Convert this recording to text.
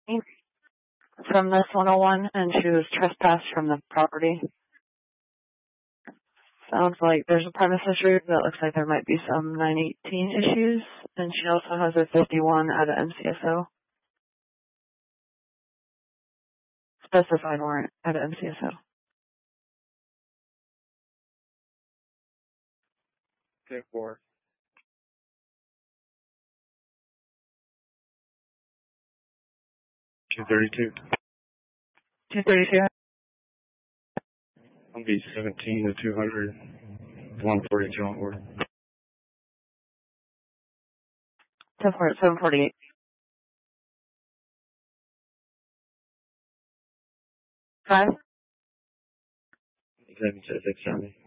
from this 101, and she was trespassed from the property. Sounds like there's a premise issue that looks like there might be some 918 issues, and she also has a 51 out of MCSO. Specified warrant out of MCSO. Okay, 4. 232. 232. I'll be 17 to 200. 142 on board. 748. 5. 7 to 670.